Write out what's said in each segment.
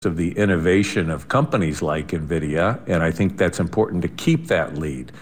of the innovation of companies like NVIDIA, and I think that's important to keep that lead.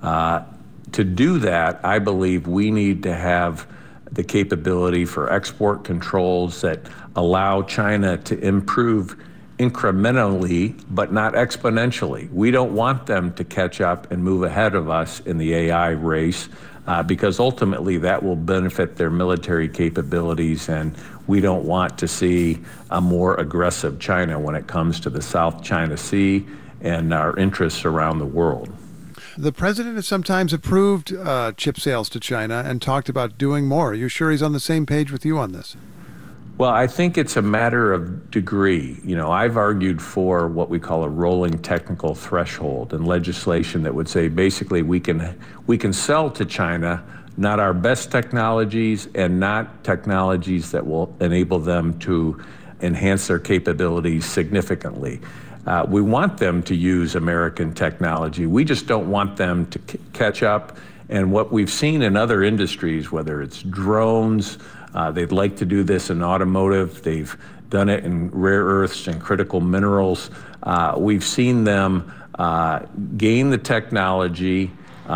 To do that, I believe we need to have the capability for export controls that allow China to improve incrementally, but not exponentially. We don't want them to catch up and move ahead of us in the AI race, because ultimately that will benefit their military capabilities, and we don't want to see a more aggressive China when it comes to the South China Sea and our interests around the world. The president has sometimes approved chip sales to China and talked about doing more. Are you sure he's on the same page with you on this? Well, I think it's a matter of degree. I've argued for what we call a rolling technical threshold and legislation that would say basically we can sell to China not our best technologies and not technologies that will enable them to enhance their capabilities significantly. We want them to use American technology. We just don't want them to catch up. And what we've seen in other industries, whether it's drones, they'd like to do this in automotive, they've done it in rare earths and critical minerals. We've seen them gain the technology,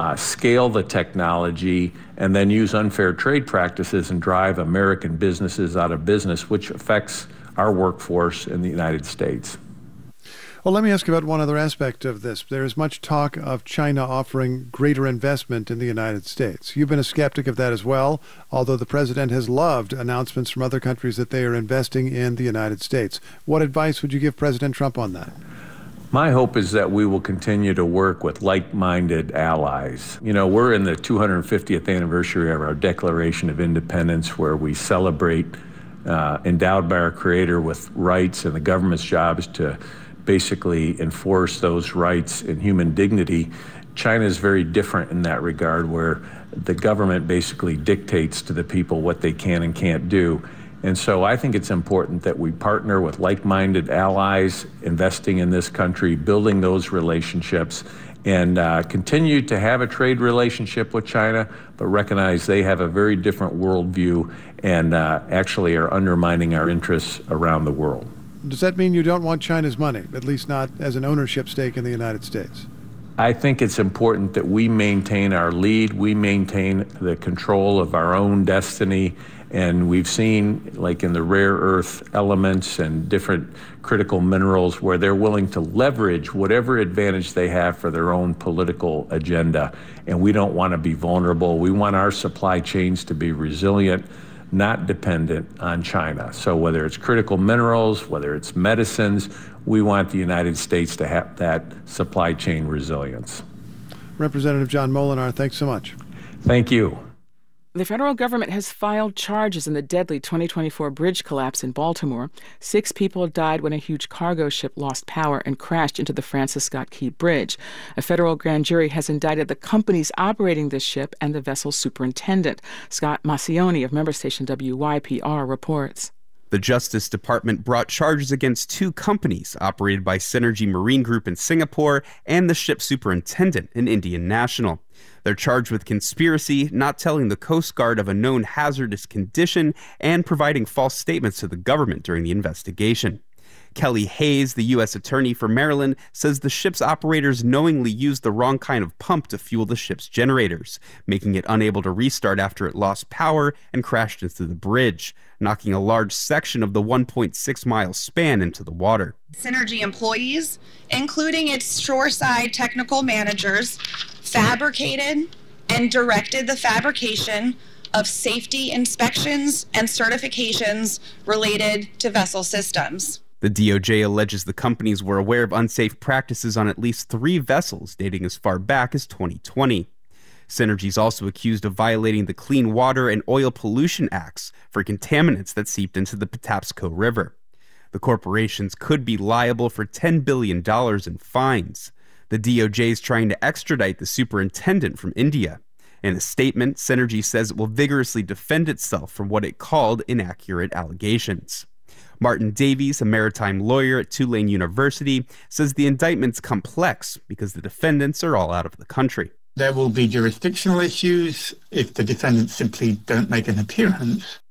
scale the technology, and then use unfair trade practices and drive American businesses out of business, which affects our workforce in the United States. Well, let me ask you about one other aspect of this. There is much talk of China offering greater investment in the United States. You've been a skeptic of that as well, although the president has loved announcements from other countries that they are investing in the United States. What advice would you give President Trump on that? My hope is that we will continue to work with like-minded allies. We're in the 250th anniversary of our Declaration of Independence, where we celebrate endowed by our Creator with rights, and the government's job is to basically enforce those rights and human dignity. China is very different in that regard, where the government basically dictates to the people what they can and can't do. And so I think it's important that we partner with like-minded allies, investing in this country, building those relationships, and continue to have a trade relationship with China, but recognize they have a very different worldview and actually are undermining our interests around the world. Does that mean you don't want China's money, at least not as an ownership stake in the United States? I think it's important that we maintain our lead, we maintain the control of our own destiny, and we've seen, like in the rare earth elements and different critical minerals, where they're willing to leverage whatever advantage they have for their own political agenda, and we don't want to be vulnerable. We want our supply chains to be resilient, not dependent on China. So whether it's critical minerals, whether it's medicines, we want the United States to have that supply chain resilience. Representative John Moolenaar, thanks so much. Thank you. The federal government has filed charges in the deadly 2024 bridge collapse in Baltimore. 6 people died when a huge cargo ship lost power and crashed into the Francis Scott Key Bridge. A federal grand jury has indicted the companies operating this ship and the vessel's superintendent. Scott Massioni of member station WYPR reports. The Justice Department brought charges against 2 companies operated by Synergy Marine Group in Singapore and the ship's superintendent, an Indian national. They're charged with conspiracy, not telling the Coast Guard of a known hazardous condition, and providing false statements to the government during the investigation. Kelly Hayes, the U.S. Attorney for Maryland, says the ship's operators knowingly used the wrong kind of pump to fuel the ship's generators, making it unable to restart after it lost power and crashed into the bridge, knocking a large section of the 1.6-mile span into the water. Synergy employees, including its shoreside technical managers, fabricated and directed the fabrication of safety inspections and certifications related to vessel systems. The DOJ alleges the companies were aware of unsafe practices on at least 3 vessels dating as far back as 2020. Synergy is also accused of violating the Clean Water and Oil Pollution Acts for contaminants that seeped into the Patapsco River. The corporations could be liable for $10 billion in fines. The DOJ is trying to extradite the superintendent from India. In a statement, Synergy says it will vigorously defend itself from what it called inaccurate allegations. Martin Davies, a maritime lawyer at Tulane University, says the indictment's complex because the defendants are all out of the country. There will be jurisdictional issues if the defendants simply don't make an appearance.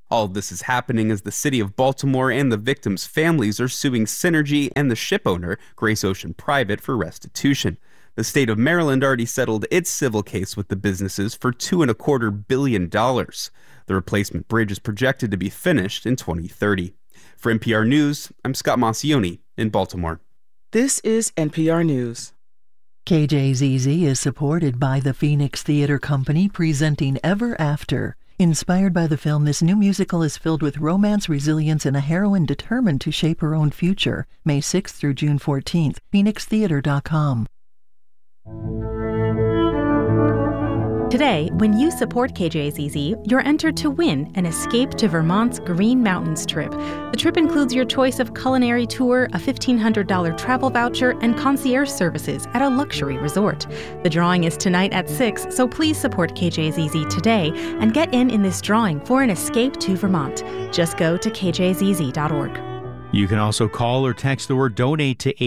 All of this is happening as the city of Baltimore and the victims' families are suing Synergy and the ship owner, Grace Ocean Private, for restitution. The state of Maryland already settled its civil case with the businesses for $2.25 billion. The replacement bridge is projected to be finished in 2030. For NPR News, I'm Scott Maucione in Baltimore. This is NPR News. KJZZ is supported by the Phoenix Theater Company, presenting Ever After. Inspired by the film, this new musical is filled with romance, resilience, and a heroine determined to shape her own future. May 6th through June 14th. PhoenixTheater.com. Today, when you support KJZZ, you're entered to win an Escape to Vermont's Green Mountains trip. The trip includes your choice of culinary tour, a $1,500 travel voucher, and concierge services at a luxury resort. The drawing is tonight at 6, so please support KJZZ today and get in this drawing for an escape to Vermont. Just go to kjzz.org. You can also call or text the word donate to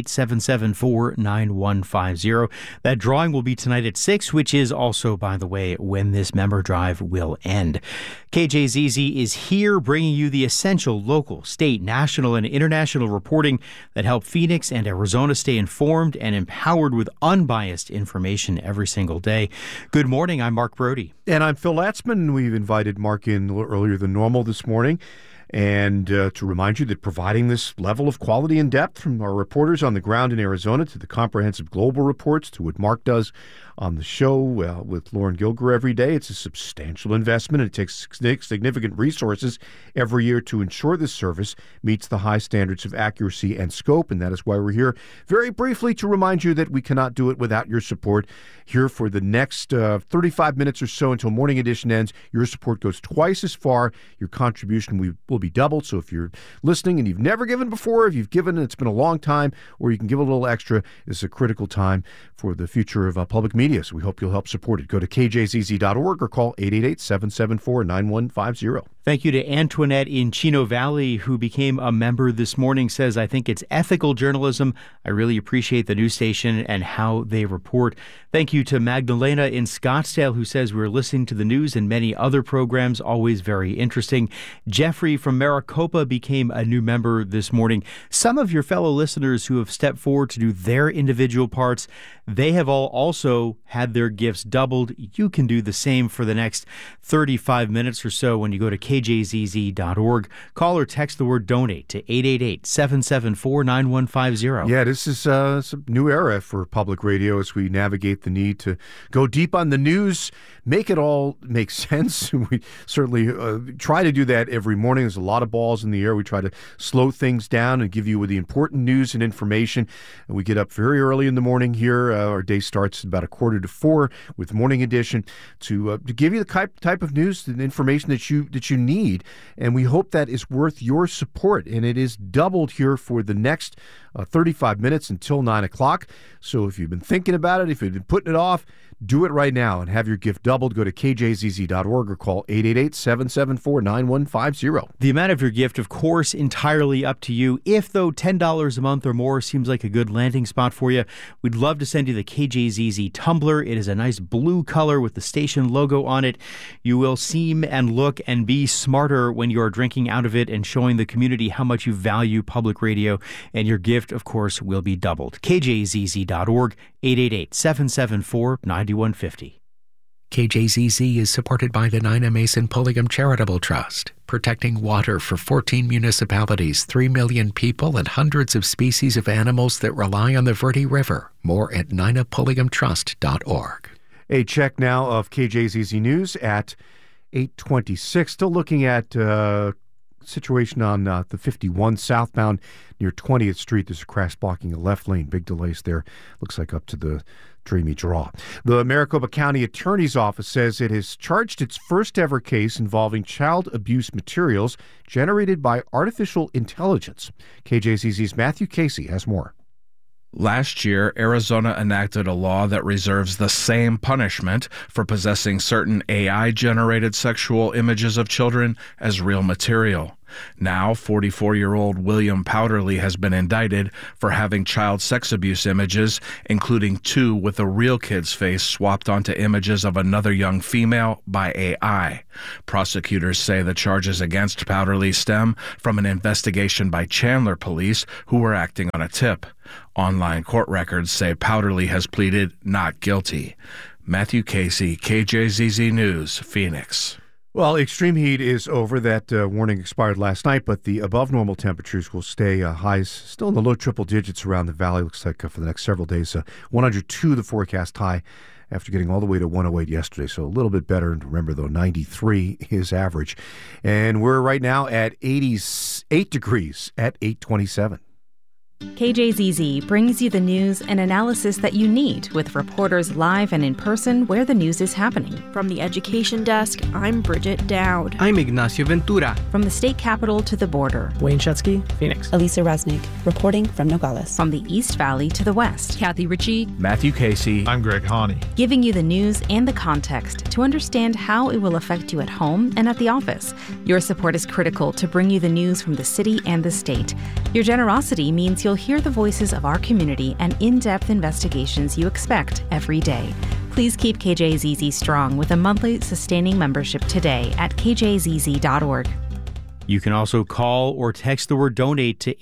888-774-9150. That drawing will be tonight at 6, which is also, by the way, when this member drive will end. KJZZ is here bringing you the essential local, state, national, and international reporting that help Phoenix and Arizona stay informed and empowered with unbiased information every single day. Good morning. I'm Mark Brody. And I'm Phil Latzman. We've invited Mark in a little earlier than normal this morning. And to remind you that providing this level of quality and depth from our reporters on the ground in Arizona to the comprehensive global reports to what Mark does on the show with Lauren Gilger every day, it's a substantial investment. And it takes significant resources every year to ensure this service meets the high standards of accuracy and scope. And that is why we're here very briefly to remind you that we cannot do it without your support. Here for the next 35 minutes or so until Morning Edition ends, your support goes twice as far. Your contribution will be doubled. So if you're listening and you've never given before, if you've given and it's been a long time, or you can give a little extra, this is a critical time for the future of public media. So we hope you'll help support it. Go to kjzz.org or call 888-774-9150. Thank you to Antoinette in Chino Valley, who became a member this morning, says, I think it's ethical journalism. I really appreciate the news station and how they report. Thank you to Magdalena in Scottsdale, who says we're listening to the news and many other programs, always very interesting. Jeffrey from Maricopa became a new member this morning. Some of your fellow listeners who have stepped forward to do their individual parts, they have all also had their gifts doubled. You can do the same for the next 35 minutes or so when you go to kjzz.org. Call or text the word donate to 888-774-9150. Yeah, this is a new era for public radio as we navigate the need to go deep on the news, make it all make sense. We certainly try to do that every morning. There's a lot of balls in the air. We try to slow things down and give you the important news and information. And we get up very early in the morning here. Our day starts at about 3:45 with Morning Edition to give you the type of news and information that you need. And we hope that is worth your support. And it is doubled here for the next 35 minutes until 9 o'clock. So if you've been thinking about it, if you've been putting it off, do it right now and have your gift doubled. Go to kjzz.org or call 888-774-9150. The amount of your gift, of course, entirely up to you. If, though, $10 a month or more seems like a good landing spot for you, we'd love to send you the KJZZ tumbler. It is a nice blue color with the station logo on it. You will seem and look and be smarter when you are drinking out of it and showing the community how much you value public radio. And your gift, of course, will be doubled. kjzz.org, 888-774-9150. KJZZ is supported by the Nina Mason Pulliam Charitable Trust, protecting water for 14 municipalities, 3 million people, and hundreds of species of animals that rely on the Verde River. More at ninapulliamtrust.org. A check now of KJZZ News at 8:26. Still looking at situation on the 51 southbound near 20th Street. There's a crash blocking a left lane. Big delays there. Looks like up to the Dreamy Draw. The Maricopa County Attorney's Office says it has charged its first ever case involving child abuse materials generated by artificial intelligence. KJZZ's Matthew Casey has more. Last year, Arizona enacted a law that reserves the same punishment for possessing certain AI-generated sexual images of children as real material. Now, 44-year-old William Powderly has been indicted for having child sex abuse images, including 2 with a real kid's face swapped onto images of another young female by AI. Prosecutors say the charges against Powderly stem from an investigation by Chandler police who were acting on a tip. Online court records say Powderly has pleaded not guilty. Matthew Casey, KJZZ News, Phoenix. Well, extreme heat is over. That warning expired last night, but the above normal temperatures will stay highs still in the low triple digits around the valley. Looks like for the next several days. 102 the forecast high after getting all the way to 108 yesterday. So a little bit better. And remember, though, 93 is average. And we're right now at 88 degrees at 827. KJZZ brings you the news and analysis that you need with reporters live and in person where the news is happening. From the education desk, I'm Bridget Dowd. I'm Ignacio Ventura. From the state capitol to the border. Wayne Shutsky, Phoenix. Elisa Resnick, reporting from Nogales. From the East Valley to the West. Kathy Ritchie. Matthew Casey. I'm Greg Haney. Giving you the news and the context to understand how it will affect you at home and at the office. Your support is critical to bring you the news from the city and the state. Your generosity means you'll hear the voices of our community and in-depth investigations you expect every day. Please keep KJZZ strong with a monthly sustaining membership today at kjzz.org. You can also call or text the word donate to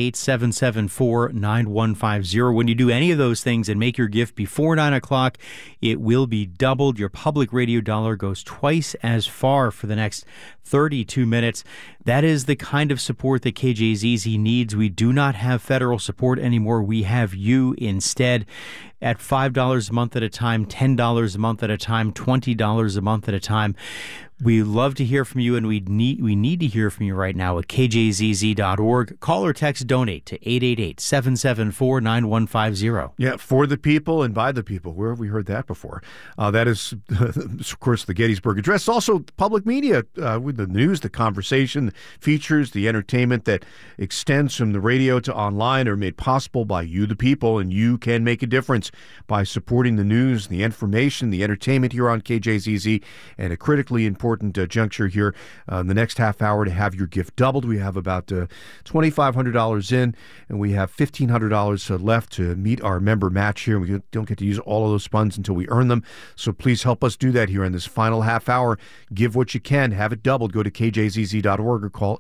888-774-9150. When you do any of those things and make your gift before 9 o'clock, it will be doubled. Your public radio dollar goes twice as far for the next 32 minutes. That is the kind of support that KJZZ needs. We do not have federal support anymore. We have you instead. At $5 a month at a time, $10 a month at a time, $20 a month at a time. We love to hear from you, and we need to hear from you right now at kjzz.org. Call or text donate to 888-774-9150. Yeah, for the people and by the people. Where have we heard that before? That is, of course, the Gettysburg Address. Also, public media with the news, the conversation, features, the entertainment that extends from the radio to online are made possible by you, the people, and you can make a difference by supporting the news, the information, the entertainment here on KJZZ, and a critically important juncture here in the next half hour to have your gift doubled. We have about $2,500 in, and we have $1,500 left to meet our member match here. We don't get to use all of those funds until we earn them, so please help us do that here in this final half hour. Give what you can. Have it doubled. Go to kjzz.org or call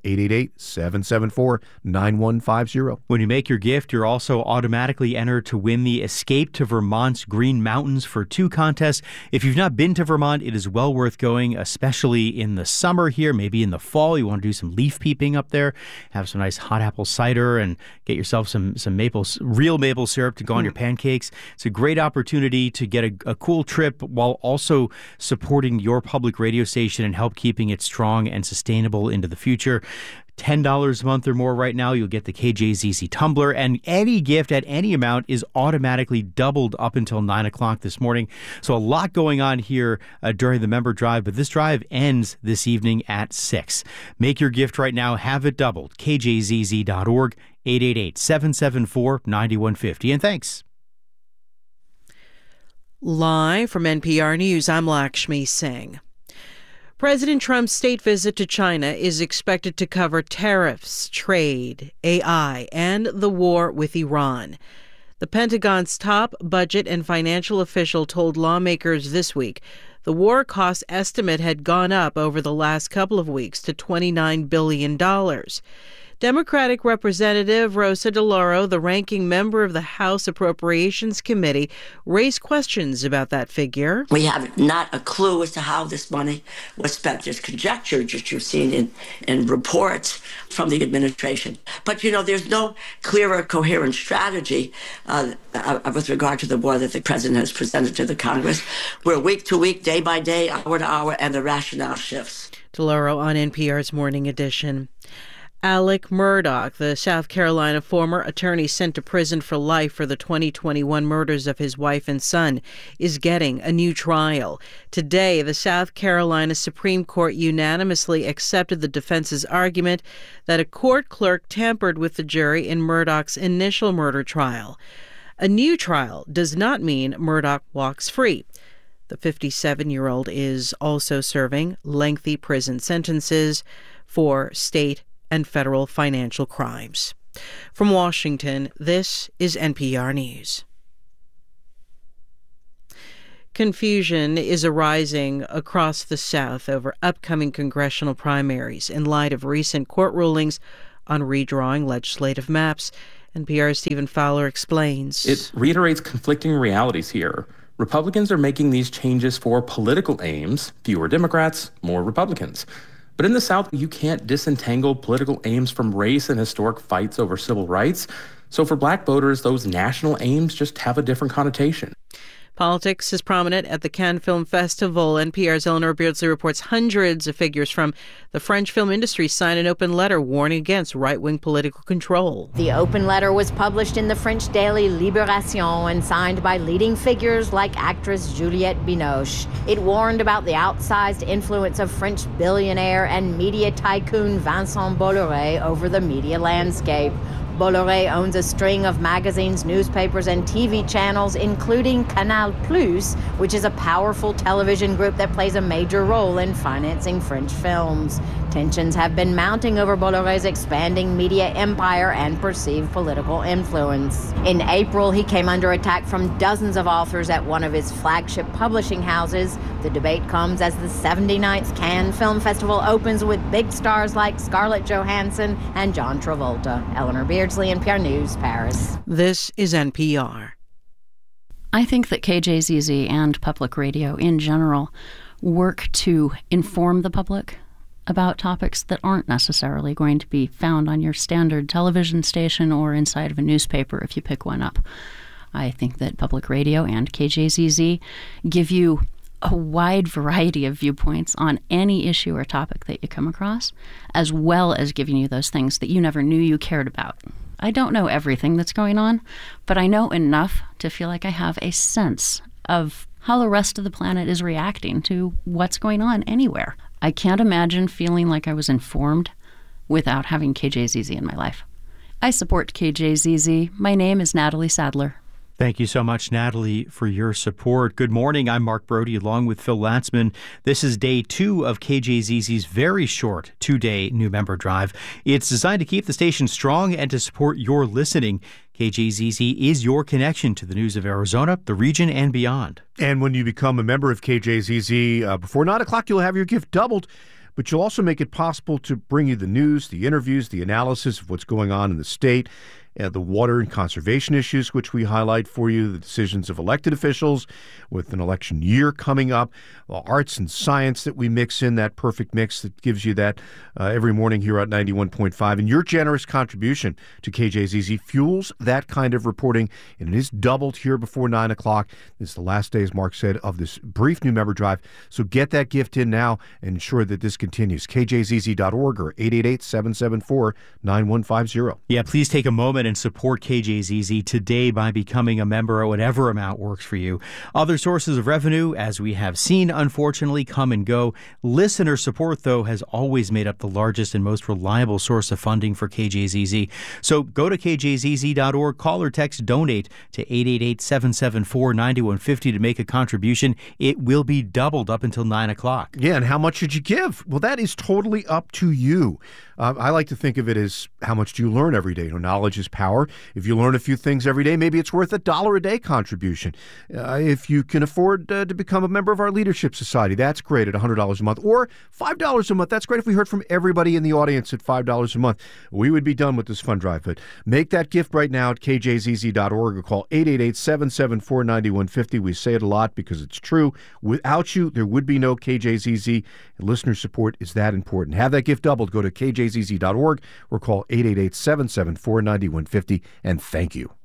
888-774-9150. When you make your gift, you're also automatically entered to win the Escape to Vermont's Green Mountains for 2 contests. If you've not been to Vermont, it is well worth going, especially in the summer here, maybe in the fall. You want to do some leaf peeping up there, have some nice hot apple cider, and get yourself some real maple syrup to go on your pancakes. It's a great opportunity to get a cool trip while also supporting your public radio station and help keeping it strong and sustainable into the future. $10 a month or more right now, you'll get the KJZZ tumbler, and any gift at any amount is automatically doubled up until 9 o'clock this morning. So a lot going on here during the member drive, but this drive ends this evening at 6. Make your gift right now. Have it doubled. KJZZ.org, 888-774-9150. And thanks. Live from NPR News, I'm Lakshmi Singh. President Trump's state visit to China is expected to cover tariffs, trade, AI, and the war with Iran. The Pentagon's top budget and financial official told lawmakers this week the war cost estimate had gone up over the last couple of weeks to $29 billion. Democratic Representative Rosa DeLauro, the ranking member of the House Appropriations Committee, raised questions about that figure. We have not a clue as to how this money was spent. There's conjecture that you've seen in reports from the administration. But, there's no clear or coherent strategy with regard to the war that the president has presented to the Congress. We're week to week, day by day, hour to hour, and the rationale shifts. DeLauro on NPR's Morning Edition. Alec Murdaugh, the South Carolina former attorney sent to prison for life for the 2021 murders of his wife and son, is getting a new trial. Today, the South Carolina Supreme Court unanimously accepted the defense's argument that a court clerk tampered with the jury in Murdaugh's initial murder trial. A new trial does not mean Murdaugh walks free. The 57-year-old is also serving lengthy prison sentences for state and federal financial crimes. From Washington, this is NPR News. Confusion is arising across the South over upcoming congressional primaries in light of recent court rulings on redrawing legislative maps. NPR's Stephen Fowler explains. It reiterates conflicting realities here. Republicans are making these changes for political aims, fewer Democrats, more Republicans. But in the South, you can't disentangle political aims from race and historic fights over civil rights. So for Black voters, those national aims just have a different connotation. Politics is prominent at the Cannes Film Festival. NPR's Eleanor Beardsley reports hundreds of figures from the French film industry signed an open letter warning against right-wing political control. The open letter was published in the French daily Libération and signed by leading figures like actress Juliette Binoche. It warned about the outsized influence of French billionaire and media tycoon Vincent Bolloré over the media landscape. Bolloré owns a string of magazines, newspapers, and TV channels, including Canal+, which is a powerful television group that plays a major role in financing French films. Tensions have been mounting over Bolloré's expanding media empire and perceived political influence. In April, he came under attack from dozens of authors at one of his flagship publishing houses. The debate comes as the 79th Cannes Film Festival opens with big stars like Scarlett Johansson and John Travolta. Eleanor Beardsley, NPR News, Paris. This is NPR. I think that KJZZ and public radio in general work to inform the public about topics that aren't necessarily going to be found on your standard television station or inside of a newspaper if you pick one up. I think that public radio and KJZZ give you a wide variety of viewpoints on any issue or topic that you come across, as well as giving you those things that you never knew you cared about. I don't know everything that's going on, but I know enough to feel like I have a sense of how the rest of the planet is reacting to what's going on anywhere. I can't imagine feeling like I was informed without having KJZZ in my life. I support KJZZ. My name is Natalie Sadler. Thank you so much, Natalie, for your support. Good morning. I'm Mark Brody, along with Phil Latzman. This is day 2 of KJZZ's very short 2-day new member drive. It's designed to keep the station strong and to support your listening. KJZZ is your connection to the news of Arizona, the region, and beyond. And when you become a member of KJZZ, before 9 o'clock, you'll have your gift doubled. But you'll also make it possible to bring you the news, the interviews, the analysis of what's going on in the state, the water and conservation issues, which we highlight for you, the decisions of elected officials with an election year coming up, arts and science that we mix in, that perfect mix that gives you that every morning here at 91.5. And your generous contribution to KJZZ fuels that kind of reporting, and it is doubled here before 9 o'clock. This is the last day, as Mark said, of this brief new member drive. So get that gift in now and ensure that this continues. KJZZ.org or 888-774-9150. Yeah, please take a moment and support KJZZ today by becoming a member at whatever amount works for you. Other sources of revenue, as we have seen, unfortunately, come and go. Listener support, though, has always made up the largest and most reliable source of funding for KJZZ. So go to KJZZ.org, call or text DONATE to 888-774-9150 to make a contribution. It will be doubled up until 9 o'clock. Yeah, and how much should you give? Well, that is totally up to you. I like to think of it as how much do you learn every day? Knowledge is power. If you learn a few things every day, maybe it's worth $1 a day contribution. If you can afford to become a member of our Leadership Society, that's great at $100 a month. Or $5 a month. That's great if we heard from everybody in the audience at $5 a month. We would be done with this fund drive. But make that gift right now at kjzz.org or call 888-774-9150. We say it a lot because it's true. Without you, there would be no KJZZ. And listener support is that important. Have that gift doubled. Go to kjzz.org or call 888-774-9150. And thank you.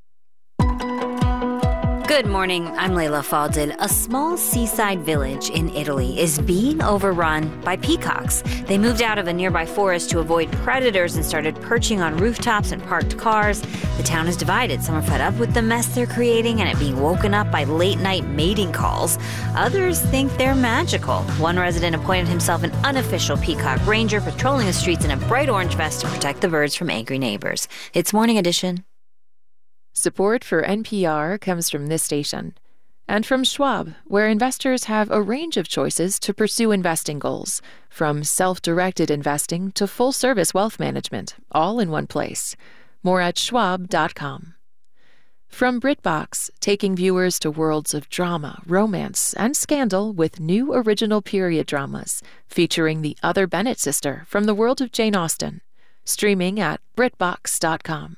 Good morning, I'm Layla Faldil. A small seaside village in Italy is being overrun by peacocks. They moved out of a nearby forest to avoid predators and started perching on rooftops and parked cars. The town is divided. Some are fed up with the mess they're creating and it being woken up by late-night mating calls. Others think they're magical. One resident appointed himself an unofficial peacock ranger, patrolling the streets in a bright orange vest to protect the birds from angry neighbors. It's Morning Edition. Support for NPR comes from this station And from Schwab, where investors have a range of choices to pursue investing goals, from self-directed investing to full-service wealth management, all in one place. More at schwab.com. From BritBox, taking viewers to worlds of drama, romance, and scandal with new original period dramas, featuring the other Bennett sister from the world of Jane Austen. Streaming at BritBox.com.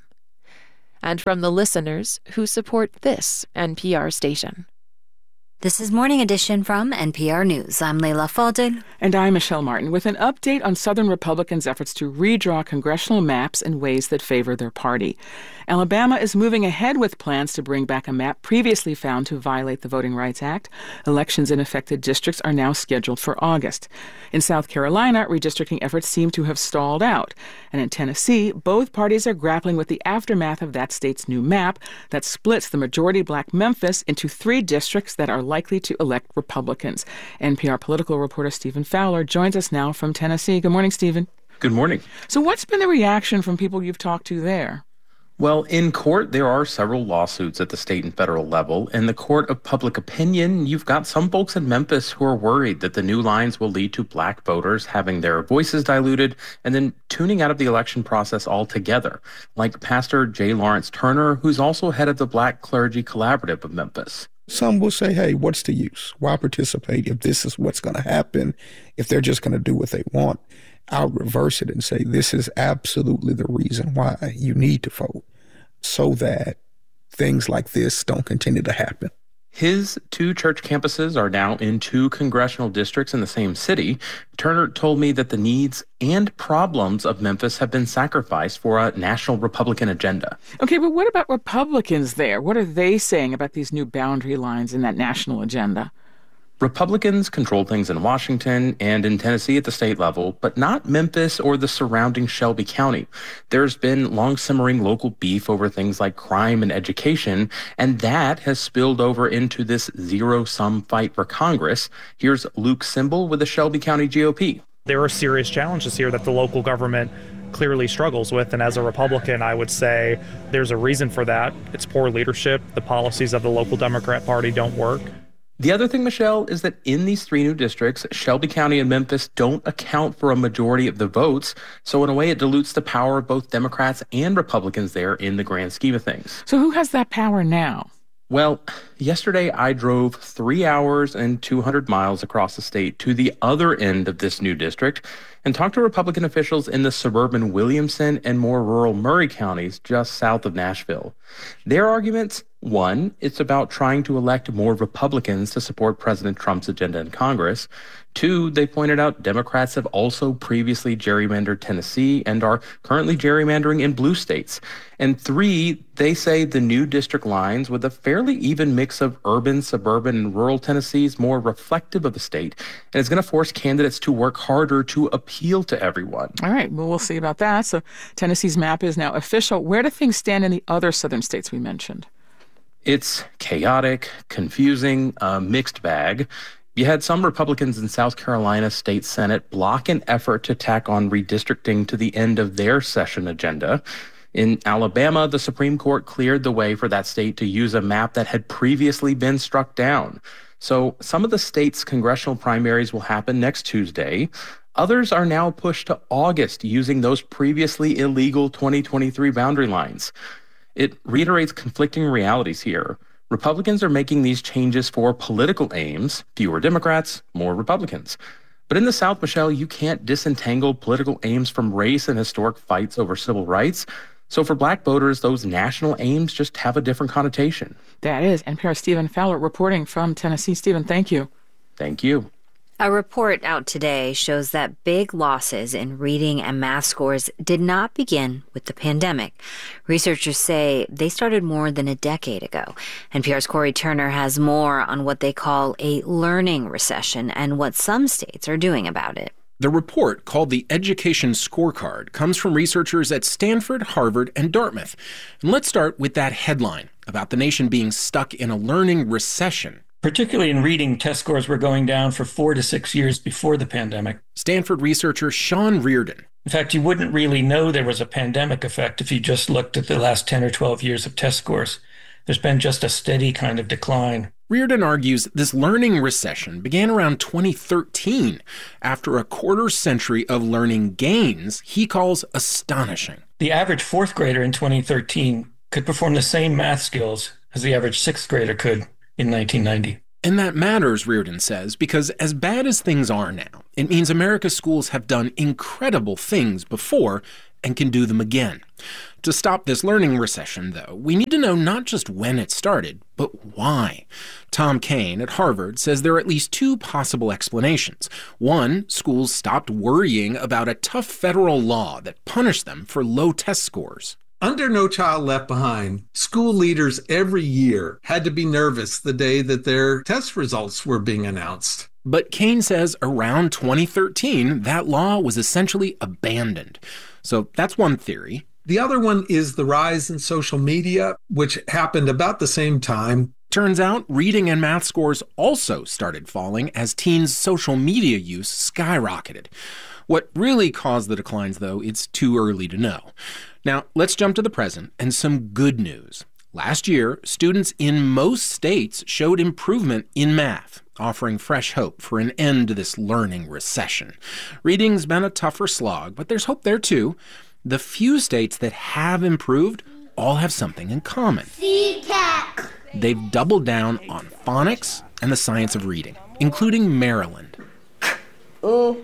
And from the listeners who support this NPR station. This is Morning Edition from NPR News. I'm Leila Fadel. And I'm Michelle Martin with an update on Southern Republicans' efforts to redraw congressional maps in ways that favor their party. Alabama is moving ahead with plans to bring back a map previously found to violate the Voting Rights Act. Elections in affected districts are now scheduled for August. In South Carolina, redistricting efforts seem to have stalled out. And in Tennessee, both parties are grappling with the aftermath of that state's new map that splits the majority black Memphis into 3 districts that are likely to elect Republicans. NPR political reporter Stephen Fowler joins us now from Tennessee. Good morning, Stephen. Good morning. So what's been the reaction from people you've talked to there? Well, in court, there are several lawsuits at the state and federal level. In the court of public opinion, you've got some folks in Memphis who are worried that the new lines will lead to black voters having their voices diluted and then tuning out of the election process altogether, like Pastor J. Lawrence Turner, who's also head of the Black Clergy Collaborative of Memphis. Some will say, hey, what's the use? Why participate if this is what's going to happen, if they're just going to do what they want? I'll reverse it and say this is absolutely the reason why you need to vote, so that things like this don't continue to happen. His 2 church campuses are now in 2 congressional districts in the same city. Turner told me that the needs and problems of Memphis have been sacrificed for a national Republican agenda. Okay, but what about Republicans there? What are they saying about these new boundary lines in that national agenda? Republicans control things in Washington and in Tennessee at the state level, but not Memphis or the surrounding Shelby County. There's been long-simmering local beef over things like crime and education, and that has spilled over into this zero-sum fight for Congress. Here's Luke Simbel with the Shelby County GOP. There are serious challenges here that the local government clearly struggles with, and as a Republican, I would say there's a reason for that. It's poor leadership. The policies of the local Democrat Party don't work. The other thing, Michelle, is that in these 3 new districts, Shelby County and Memphis don't account for a majority of the votes. So in a way, it dilutes the power of both Democrats and Republicans there in the grand scheme of things. So who has that power now? Well, yesterday I drove 3 hours and 200 miles across the state to the other end of this new district and talked to Republican officials in the suburban Williamson and more rural Murray counties just south of Nashville. Their arguments: 1, it's about trying to elect more Republicans to support President Trump's agenda in Congress. 2, they pointed out Democrats have also previously gerrymandered Tennessee and are currently gerrymandering in blue states. And 3, they say the new district lines with a fairly even mix of urban, suburban, and rural Tennessee is more reflective of the state and is going to force candidates to work harder to appeal to everyone. All right, well, we'll see about that. So Tennessee's map is now official. Where do things stand in the other southern states we mentioned? It's chaotic, confusing, a mixed bag. You had some Republicans in South Carolina State Senate block an effort to tack on redistricting to the end of their session agenda. In Alabama, the Supreme Court cleared the way for that state to use a map that had previously been struck down. So some of the state's congressional primaries will happen next Tuesday. Others are now pushed to August using those previously illegal 2023 boundary lines. It reiterates conflicting realities here. Republicans are making these changes for political aims: fewer Democrats, more Republicans. But in the South, Michelle, you can't disentangle political aims from race and historic fights over civil rights. So for black voters, those national aims just have a different connotation. That is NPR's Stephen Fowler reporting from Tennessee. Stephen, thank you. Thank you. A report out today shows that big losses in reading and math scores did not begin with the pandemic. Researchers say they started more than a decade ago. NPR's Corey Turner has more on what they call a learning recession and what some states are doing about it. The report, called the Education Scorecard, comes from researchers at Stanford, Harvard, and Dartmouth. And let's start with that headline about the nation being stuck in a learning recession. Particularly in reading, test scores were going down for 4 to 6 years before the pandemic. Stanford researcher Sean Reardon. In fact, you wouldn't really know there was a pandemic effect if you just looked at the last 10 or 12 years of test scores. There's been just a steady kind of decline. Reardon argues this learning recession began around 2013, after a quarter century of learning gains he calls astonishing. The average fourth grader in 2013 could perform the same math skills as the average sixth grader could in 1990. And that matters, Reardon says, because as bad as things are now, it means America's schools have done incredible things before and can do them again. To stop this learning recession, though, we need to know not just when it started, but why. Tom Kane at Harvard says there are at least two possible explanations. One, schools stopped worrying about a tough federal law that punished them for low test scores. Under No Child Left Behind, school leaders every year had to be nervous the day that their test results were being announced. But Kane says around 2013, that law was essentially abandoned. So that's one theory. The other one is the rise in social media, which happened about the same time. Turns out reading and math scores also started falling as teens' social media use skyrocketed. What really caused the declines, though, it's too early to know. Now, let's jump to the present and some good news. Last year, students in most states showed improvement in math, offering fresh hope for an end to this learning recession. Reading's been a tougher slog, but there's hope there too. The few states that have improved all have something in common. They've doubled down on phonics and the science of reading, including Maryland. Ow.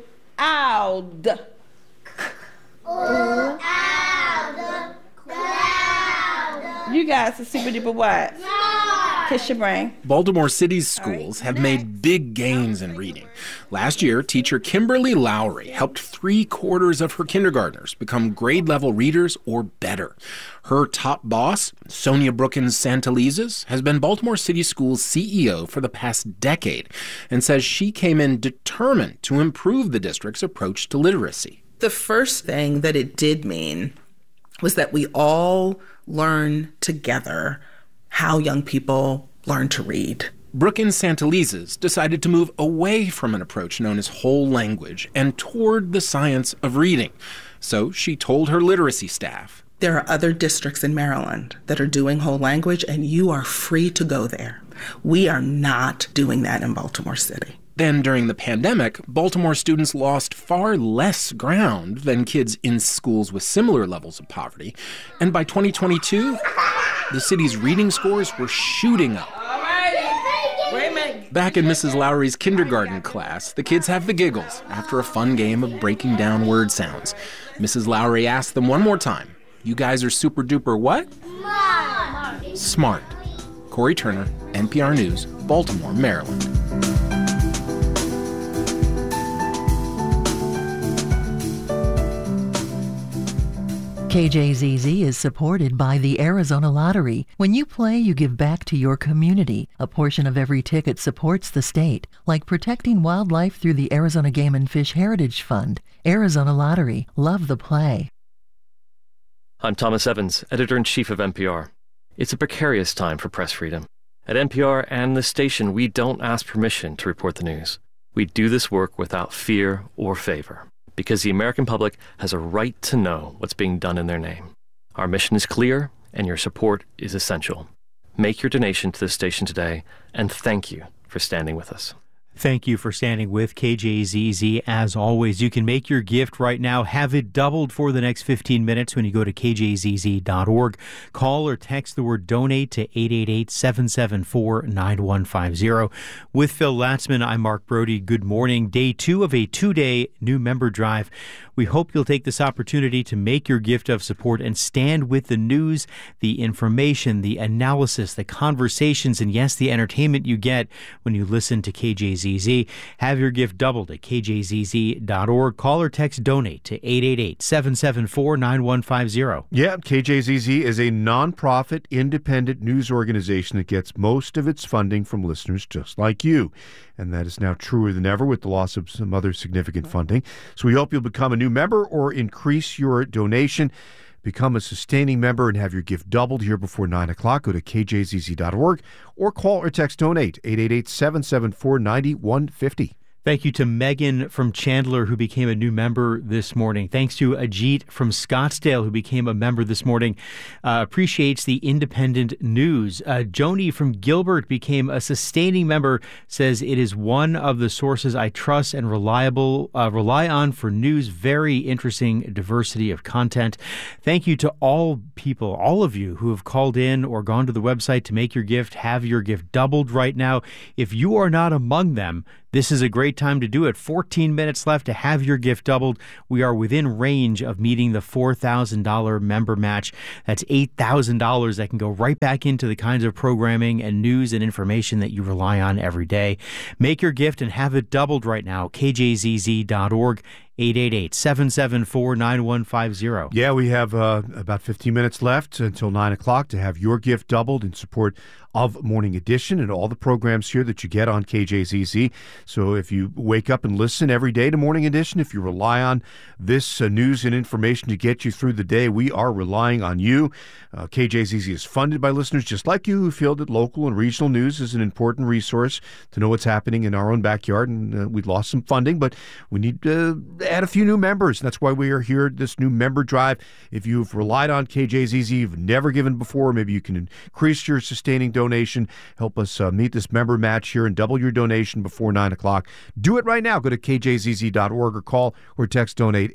You guys are super duper what? Kiss your brain. Baltimore City's schools have made big gains in reading. Last year, teacher Kimberly Lowry helped 3/4 of her kindergartners become grade-level readers or better. Her top boss, Sonia Brookins Santalizes, has been Baltimore City Schools' CEO for the past decade and says she came in determined to improve the district's approach to literacy. The first thing that it did mean was that we all learn together how young people learn to read. Brookins Santalizes decided to move away from an approach known as whole language and toward the science of reading. So she told her literacy staff, there are other districts in Maryland that are doing whole language, and you are free to go there. We are not doing that in Baltimore City. Then, during the pandemic, Baltimore students lost far less ground than kids in schools with similar levels of poverty. And by 2022, the city's reading scores were shooting up. Back in Mrs. Lowry's kindergarten class, the kids have the giggles after a fun game of breaking down word sounds. Mrs. Lowry asked them one more time, you guys are super duper what? Smart. Corey Turner, NPR News, Baltimore, Maryland. KJZZ is supported by the Arizona Lottery. When you play, you give back to your community. A portion of every ticket supports the state, like protecting wildlife through the Arizona Game and Fish Heritage Fund. Arizona Lottery. Love the play. I'm Thomas Evans, editor-in-chief of NPR. It's a precarious time for press freedom. At NPR and the station, we don't ask permission to report the news. We do this work without fear or favor, because the American public has a right to know what's being done in their name. Our mission is clear, and your support is essential. Make your donation to this station today, and thank you for standing with us. Thank you for standing with KJZZ. As always, you can make your gift right now. Have it doubled for the next 15 minutes when you go to kjzz.org. Call or text the word donate to 888-774-9150. With Phil Latzman, I'm Mark Brody. Good morning. Day 2 of a 2-day new member drive. We hope you'll take this opportunity to make your gift of support and stand with the news, the information, the analysis, the conversations, and yes, the entertainment you get when you listen to KJZZ. Have your gift doubled at kjzz.org. Call or text donate to 888-774-9150. Yeah, KJZZ is a nonprofit, independent news organization that gets most of its funding from listeners just like you. And that is now truer than ever with the loss of some other significant funding. So we hope you'll become a new member or increase your donation. Become a sustaining member and have your gift doubled here before 9 o'clock. Go to kjzz.org or call or text donate 888-774-9150. Thank you to Megan from Chandler, who became a new member this morning. Thanks to Ajit from Scottsdale, who became a member this morning. Appreciates the independent news. Joni from Gilbert became a sustaining member, says it is one of the sources I trust and rely on for news. Very interesting diversity of content. Thank you to all people, all of you who have called in or gone to the website to make your gift, have your gift doubled right now. If you are not among them, this is a great time to do it. 14 minutes left to have your gift doubled. We are within range of meeting the $4,000 member match. That's $8,000 that can go right back into the kinds of programming and news and information that you rely on every day. Make your gift and have it doubled right now. KJZZ.org. 888-774-9150. Yeah, we have about 15 minutes left until 9 o'clock to have your gift doubled in support of Morning Edition and all the programs here that you get on KJZZ. So if you wake up and listen every day to Morning Edition, if you rely on this news and information to get you through the day, we are relying on you. KJZZ is funded by listeners just like you who feel that local and regional news is an important resource to know what's happening in our own backyard. And we lost some funding, but we need to add a few new members. That's why we are here, this new member drive. If you've relied on KJZZ, you've never given before, maybe you can increase your sustaining donation, help us meet this member match here and double your donation before 9 o'clock. Do it right now. Go to kjzz.org or call or text donate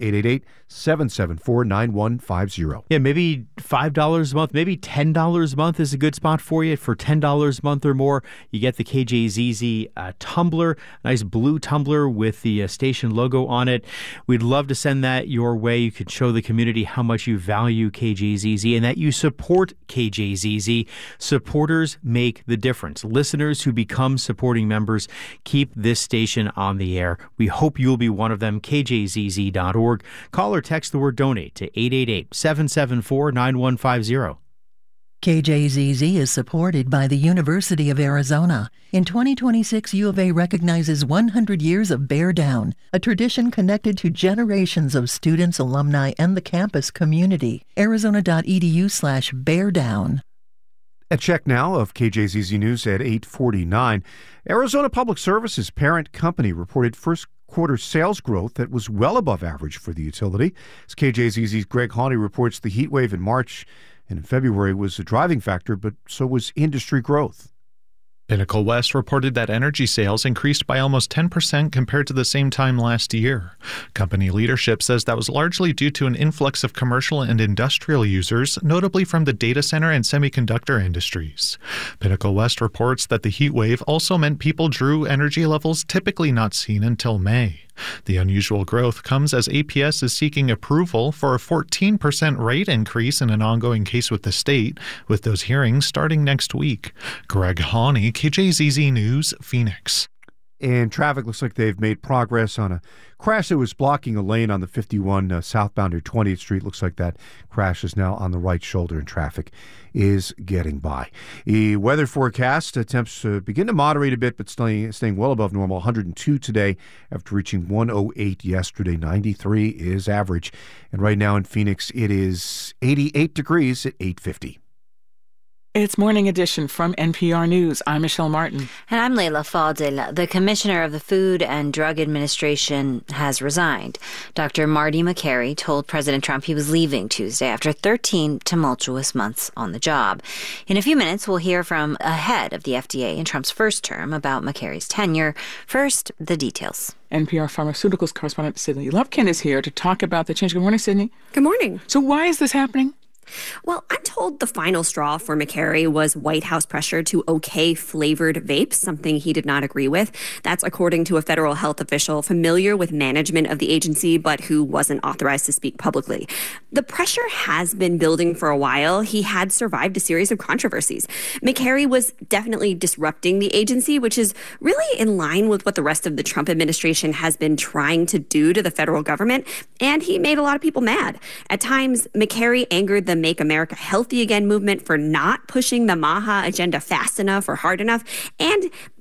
888-774-9150. Yeah, maybe $5 a month, maybe $10 a month is a good spot for you. For $10 a month or more, you get the KJZZ tumbler, nice blue tumbler with the station logo on it. We'd love to send that your way. You could show the community how much you value KJZZ and that you support KJZZ. Supporters make the difference. Listeners who become supporting members keep this station on the air. We hope you'll be one of them. KJZZ.org. Call or text the word donate to 888-774-9150. KJZZ is supported by the University of Arizona. In 2026, U of A recognizes 100 years of Bear Down, a tradition connected to generations of students, alumni, and the campus community. Arizona.edu/beardown. A check now of KJZZ News at 8:49. Arizona Public Service's parent company reported first quarter sales growth that was well above average for the utility. As KJZZ's Greg Hawley reports, the heat wave in March and in February was a driving factor, but so was industry growth. Pinnacle West reported that energy sales increased by almost 10% compared to the same time last year. Company leadership says that was largely due to an influx of commercial and industrial users, notably from the data center and semiconductor industries. Pinnacle West reports that the heat wave also meant people drew energy levels typically not seen until May. The unusual growth comes as APS is seeking approval for a 14% rate increase in an ongoing case with the state, with those hearings starting next week. Greg Hawley, KJZZ News, Phoenix. And traffic looks like they've made progress on a crash that was blocking a lane on the 51 southbound or 20th Street. Looks like that crash is now on the right shoulder and traffic is getting by. The weather forecast attempts to begin to moderate a bit, but staying well above normal. 102 today after reaching 108 yesterday. 93 is average. And right now in Phoenix, it is 88 degrees at 8:50. It's Morning Edition from NPR News. I'm Michelle Martin. And I'm Layla Fadil. The commissioner of the Food and Drug Administration has resigned. Dr. Marty Makary told President Trump he was leaving Tuesday after 13 tumultuous months on the job. In a few minutes, we'll hear from a head of the FDA in Trump's first term about Makary's tenure. First, the details. NPR Pharmaceuticals correspondent Sydney Lufkin is here to talk about the change. Good morning, Sydney. Good morning. So why is this happening? Well, I'm told the final straw for Makary was White House pressure to okay flavored vapes, something he did not agree with. That's according to a federal health official familiar with management of the agency, but who wasn't authorized to speak publicly. The pressure has been building for a while. He had survived a series of controversies. Makary was definitely disrupting the agency, which is really in line with what the rest of the Trump administration has been trying to do to the federal government, and he made a lot of people mad. At times, Makary angered the Make America Healthy Again movement for not pushing the MAHA agenda fast enough or hard enough. And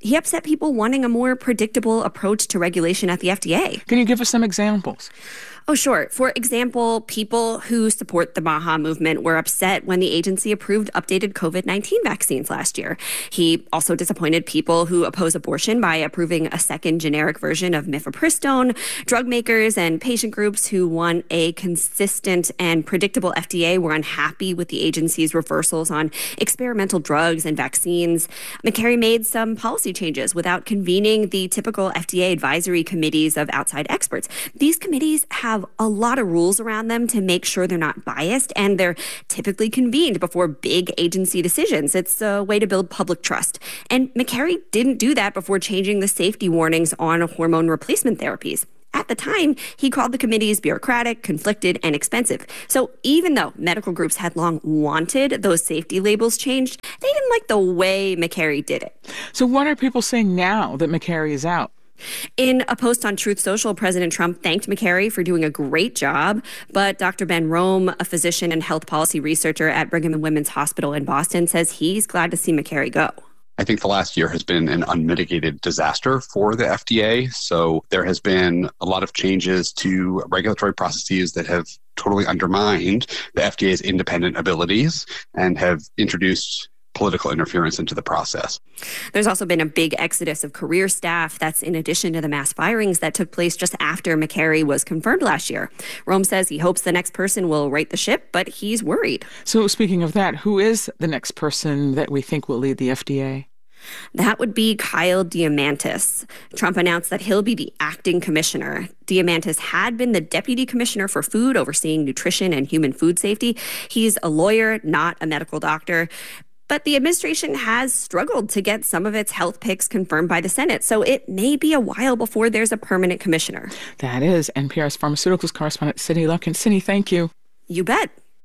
he upset people wanting a more predictable approach to regulation at the FDA. Can you give us some examples? Oh, sure. For example, people who support the MAHA movement were upset when the agency approved updated COVID-19 vaccines last year. He also disappointed people who oppose abortion by approving a second generic version of mifepristone. Drug makers and patient groups who want a consistent and predictable FDA were unhappy with the agency's reversals on experimental drugs and vaccines. McCary made some policy changes without convening the typical FDA advisory committees of outside experts. These committees have a lot of rules around them to make sure they're not biased, and they're typically convened before big agency decisions. It's a way to build public trust. And McCary didn't do that before changing the safety warnings on hormone replacement therapies. At the time, he called the committees bureaucratic, conflicted, and expensive. So even though medical groups had long wanted those safety labels changed, they didn't like the way McCary did it. So what are people saying now that McCary is out? In a post on Truth Social, President Trump thanked McCary for doing a great job, but Dr. Ben Rome, a physician and health policy researcher at Brigham and Women's Hospital in Boston, says he's glad to see McCary go. I think the last year has been an unmitigated disaster for the FDA. So there has been a lot of changes to regulatory processes that have totally undermined the FDA's independent abilities and have introduced political interference into the process. There's also been a big exodus of career staff. That's in addition to the mass firings that took place just after McCary was confirmed last year. Rome says he hopes the next person will right the ship, but he's worried. So speaking of that, who is the next person that we think will lead the FDA? That would be Kyle Diamandis. Trump announced that he'll be the acting commissioner. Diamandis had been the deputy commissioner for food, overseeing nutrition and human food safety. He's a lawyer, not a medical doctor. But the administration has struggled to get some of its health picks confirmed by the Senate, so it may be a while before there's a permanent commissioner. That is NPR's pharmaceuticals correspondent, Cindy Lumpkin. Cindy, thank you. You bet.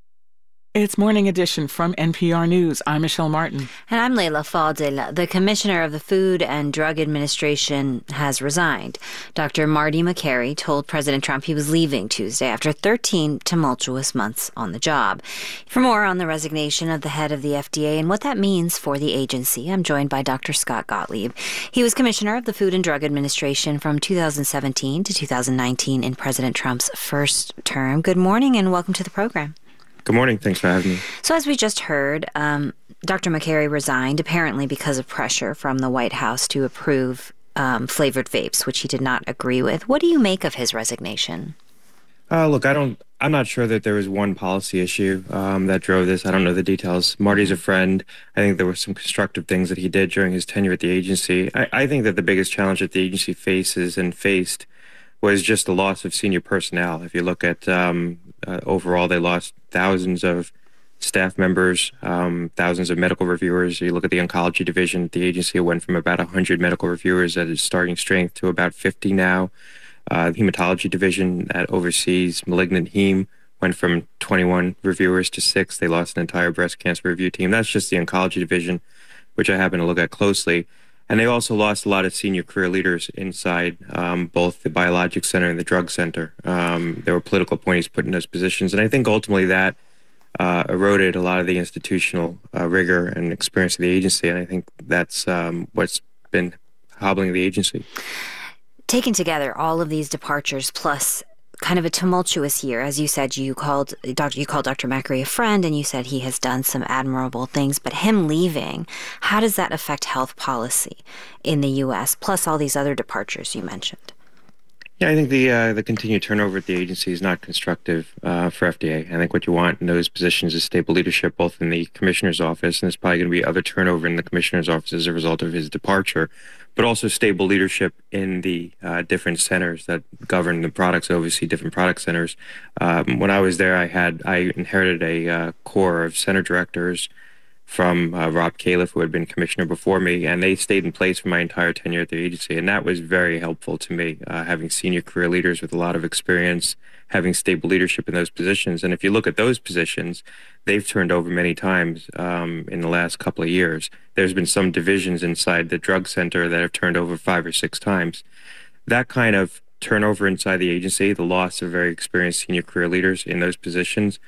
It's Morning Edition from NPR News. I'm Michelle Martin. And I'm Leila Fadel. The commissioner of the Food and Drug Administration has resigned. Dr. Marty McCary told President Trump he was leaving Tuesday after 13 tumultuous months on the job. For more on the resignation of the head of the FDA and what that means for the agency, I'm joined by Dr. Scott Gottlieb. He was commissioner of the Food and Drug Administration from 2017 to 2019 in President Trump's first term. Good morning and welcome to the program. Good morning. Thanks for having me. So as we just heard, Dr. McCary resigned apparently because of pressure from the White House to approve flavored vapes, which he did not agree with. What do you make of his resignation? Look, I'm not sure that there was one policy issue that drove this. I don't know the details. Marty's a friend. I think there were some constructive things that he did during his tenure at the agency. I think that the biggest challenge that the agency faces and faced was just the loss of senior personnel. If you look at overall, they lost thousands of staff members, thousands of medical reviewers. You look at the oncology division at the agency, it went from about 100 medical reviewers at its starting strength to about 50 now. The hematology division that oversees malignant heme went from 21 reviewers to 6. They lost an entire breast cancer review team. That's just the oncology division, which I happen to look at closely. And they also lost a lot of senior career leaders inside both the Biologics Center and the Drug Center. There were political appointees put in those positions. And I think ultimately that eroded a lot of the institutional rigor and experience of the agency. And I think that's what's been hobbling the agency. Taken together, all of these departures plus kind of a tumultuous year. As you said, you called Dr. McCary a friend, and you said he has done some admirable things. But him leaving, how does that affect health policy in the U.S., plus all these other departures you mentioned? Yeah, I think the continued turnover at the agency is not constructive for FDA. I think what you want in those positions is stable leadership, both in the commissioner's office, and there's probably going to be other turnover in the commissioner's office as a result of his departure, but also stable leadership in the different centers that govern the products, oversee different product centers. When I was there, I inherited a core of center directors from Rob Califf, who had been commissioner before me, and they stayed in place for my entire tenure at the agency, and that was very helpful to me, having senior career leaders with a lot of experience, having stable leadership in those positions. And if you look at those positions, they've turned over many times in the last couple of years. There's been some divisions inside the drug center that have turned over 5 or 6 times. That kind of turnover inside the agency, the loss of very experienced senior career leaders in those positions,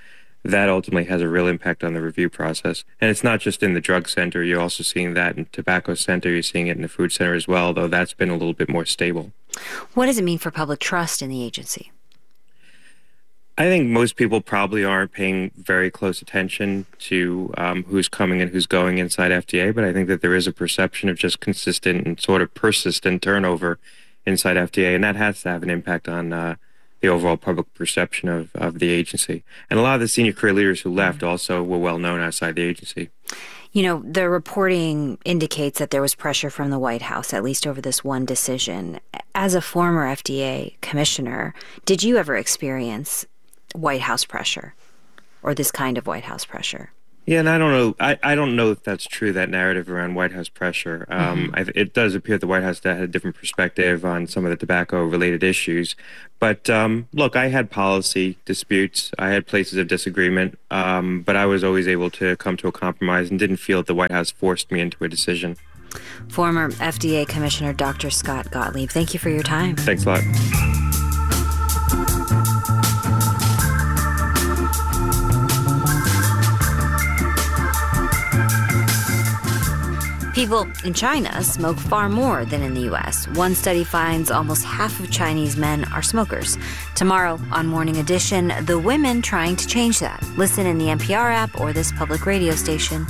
that ultimately has a real impact on the review process. And it's not just in the drug center. You're also seeing that in tobacco center. You're seeing it in the food center as well, though that's been a little bit more stable. What does it mean for public trust in the agency? I think most people probably aren't paying very close attention to who's coming and who's going inside FDA, but I think that there is a perception of just consistent and sort of persistent turnover inside FDA, and that has to have an impact on the overall public perception of the agency. And a lot of the senior career leaders who left also were well known outside the agency. You know, the reporting indicates that there was pressure from the White House, at least over this one decision. As a former FDA commissioner, did you ever experience White House pressure, or this kind of White House pressure? Yeah, and I don't know. I don't know if that's true, that narrative around White House pressure. It does appear that the White House had a different perspective on some of the tobacco-related issues. But look, I had policy disputes. I had places of disagreement, but I was always able to come to a compromise and didn't feel that the White House forced me into a decision. Former FDA Commissioner Dr. Scott Gottlieb, thank you for your time. Thanks a lot. People in China smoke far more than in the U.S. One study finds almost half of Chinese men are smokers. Tomorrow on Morning Edition, the women trying to change that. Listen in the NPR app or this public radio station.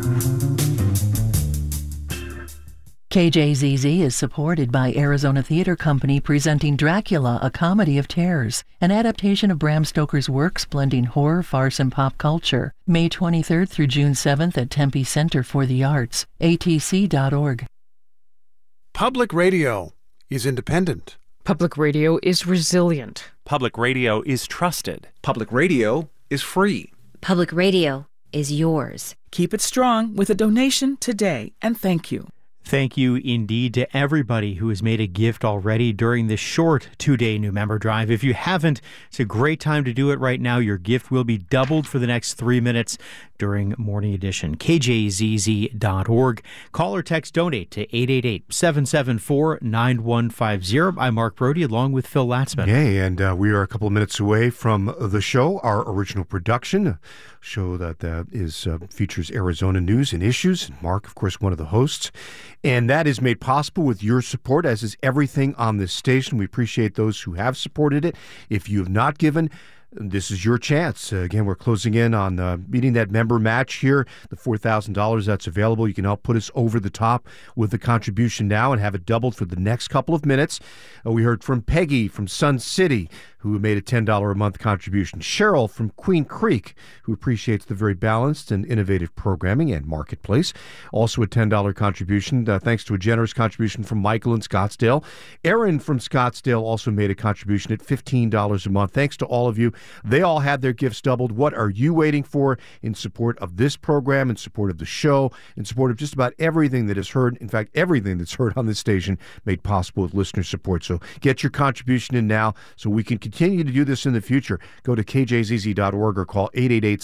KJZZ is supported by Arizona Theater Company presenting Dracula, A Comedy of Terrors, an adaptation of Bram Stoker's works blending horror, farce, and pop culture. May 23rd through June 7th at Tempe Center for the Arts, atc.org. Public radio is independent. Public radio is resilient. Public radio is trusted. Public radio is free. Public radio is yours. Keep it strong with a donation today, and thank you. Thank you indeed to everybody who has made a gift already during this short 2-day new member drive. If you haven't, it's a great time to do it right now. Your gift will be doubled for the next 3 minutes during Morning Edition. KJZZ.org. Call or text donate to 888-774-9150. I'm Mark Brody along with Phil Latzman. Okay, and we are a couple of minutes away from the show, our original production, a show that features Arizona news and issues. Mark, of course, one of the hosts. And that is made possible with your support, as is everything on this station. We appreciate those who have supported it. If you have not given, this is your chance. Again, we're closing in on meeting that member match here, the $4,000 that's available. You can help put us over the top with the contribution now and have it doubled for the next couple of minutes. We heard from Peggy from Sun City, who made a $10 a month contribution. Cheryl from Queen Creek, who appreciates the very balanced and innovative programming and marketplace. Also a $10 contribution, thanks to a generous contribution from Michael in Scottsdale. Aaron from Scottsdale also made a contribution at $15 a month. Thanks to all of you. They all had their gifts doubled. What are you waiting for in support of this program, in support of the show, in support of just about everything that is heard? In fact, everything that's heard on this station made possible with listener support. So get your contribution in now so we can continue to do this in the future. Go to kjzz.org or call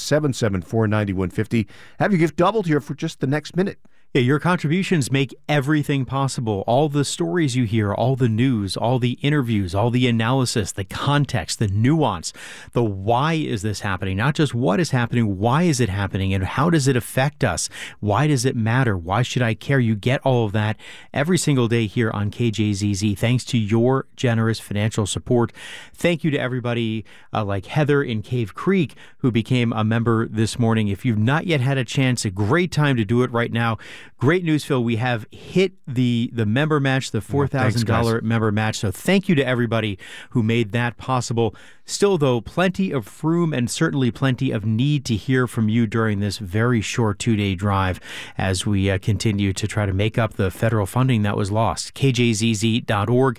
888-774-9150. Have your gift doubled here for just the next minute. Yeah, your contributions make everything possible. All the stories you hear, all the news, all the interviews, all the analysis, the context, the nuance, the why is this happening? Not just what is happening, why is it happening, and how does it affect us? Why does it matter? Why should I care? You get all of that every single day here on KJZZ, thanks to your generous financial support. Thank you to everybody like Heather in Cave Creek, who became a member this morning. If you've not yet had a chance, a great time to do it right now. Great news, Phil. We have hit the member match, the $4,000 member match. So thank you to everybody who made that possible. Still, though, plenty of room and certainly plenty of need to hear from you during this very short 2-day drive as we continue to try to make up the federal funding that was lost. KJZZ.org,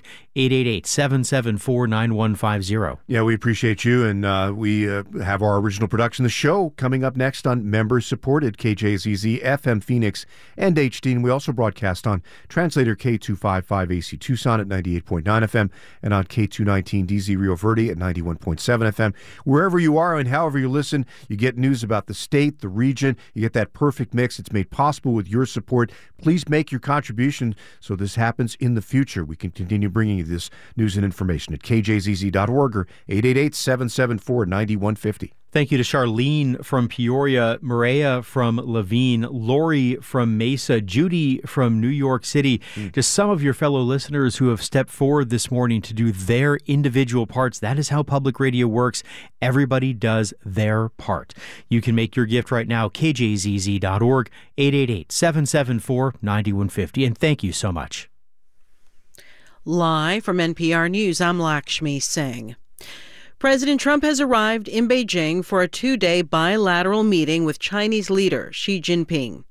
888-774-9150. Yeah, we appreciate you, and we have our original production, the show, coming up next on member-supported KJZZ, FM Phoenix, and HD. And we also broadcast on translator K255AC Tucson at 98.9 FM and on K219 DZ Rio Verde at 91.7 FM. Wherever you are and however you listen, you get news about the state, the region. You get that perfect mix. It's made possible with your support. Please make your contribution so this happens in the future. We can continue bringing you this news and information at kjzz.org or 888-774-9150. Thank you to Charlene from Peoria, Maria from Laveen, Lori from Mesa, Judy from New York City. Just some of your fellow listeners who have stepped forward this morning to do their individual parts. That is how public radio works. Everybody does their part. You can make your gift right now, kjzz.org, 888-774-9150. And thank you so much. Live from NPR News, I'm Lakshmi Singh. President Trump has arrived in Beijing for a 2-day bilateral meeting with Chinese leader Xi Jinping.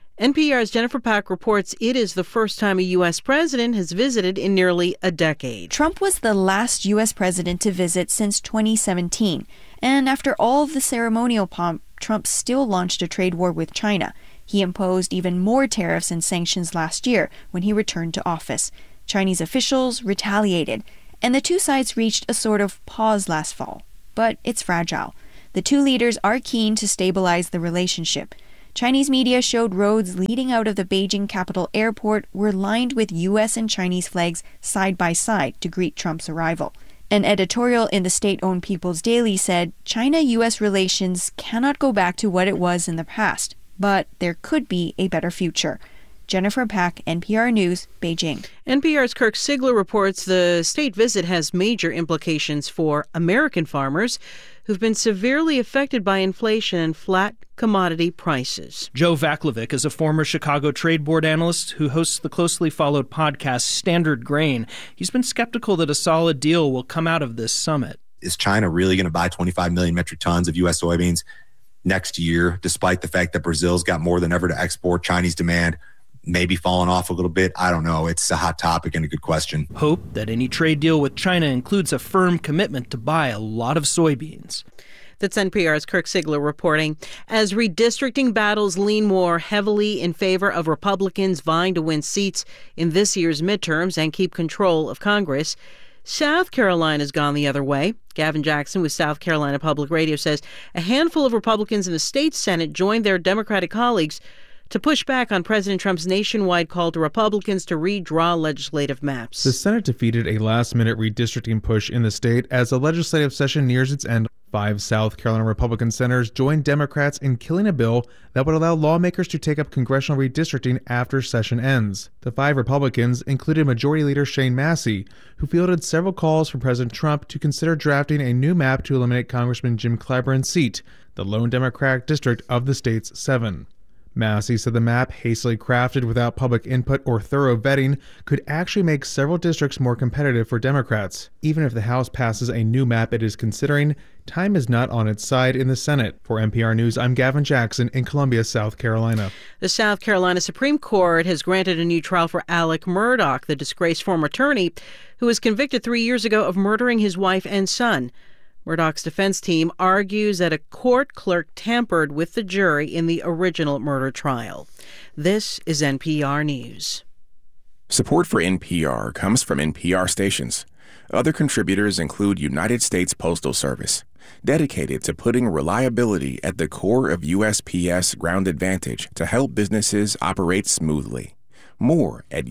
NPR's Jennifer Pack reports it is the first time a U.S. president has visited in nearly a decade. Trump was the last U.S. president to visit since 2017. And after all of the ceremonial pomp, Trump still launched a trade war with China. He imposed even more tariffs and sanctions last year when he returned to office. Chinese officials retaliated, and the two sides reached a sort of pause last fall. But it's fragile. The two leaders are keen to stabilize the relationship. Chinese media showed roads leading out of the Beijing Capital Airport were lined with U.S. and Chinese flags side by side to greet Trump's arrival. An editorial in the state-owned People's Daily said China-U.S. relations cannot go back to what it was in the past, but there could be a better future. Jennifer Pack, NPR News, Beijing. NPR's Kirk Sigler reports the state visit has major implications for American farmers who've been severely affected by inflation and flat commodity prices. Joe Vaclavic is a former Chicago Trade Board analyst who hosts the closely followed podcast Standard Grain. He's been skeptical that a solid deal will come out of this summit. Is China really going to buy 25 million metric tons of U.S. soybeans next year, despite the fact that Brazil's got more than ever to export? Chinese demand maybe falling off a little bit. I don't know. It's a hot topic and a good question. Hope that any trade deal with China includes a firm commitment to buy a lot of soybeans. That's NPR's Kirk Sigler reporting. As redistricting battles lean more heavily in favor of Republicans vying to win seats in this year's midterms and keep control of Congress, South Carolina's gone the other way. Gavin Jackson with South Carolina Public Radio says a handful of Republicans in the state Senate joined their Democratic colleagues to push back on President Trump's nationwide call to Republicans to redraw legislative maps. The Senate defeated a last-minute redistricting push in the state as the legislative session nears its end. 5 South Carolina Republican senators joined Democrats in killing a bill that would allow lawmakers to take up congressional redistricting after session ends. The 5 Republicans included Majority Leader Shane Massey, who fielded several calls from President Trump to consider drafting a new map to eliminate Congressman Jim Clyburn's seat, the lone Democratic district of the state's 7. Massey said the map, hastily crafted without public input or thorough vetting, could actually make several districts more competitive for Democrats. Even if the House passes a new map it is considering, time is not on its side in the Senate. For NPR News, I'm Gavin Jackson in Columbia, South Carolina. The South Carolina Supreme Court has granted a new trial for Alec Murdaugh, the disgraced former attorney who was convicted 3 years ago of murdering his wife and son. Murdaugh's defense team argues that a court clerk tampered with the jury in the original murder trial. This is NPR News. Support for NPR comes from NPR stations. Other contributors include United States Postal Service, dedicated to putting reliability at the core of USPS Ground Advantage to help businesses operate smoothly. More at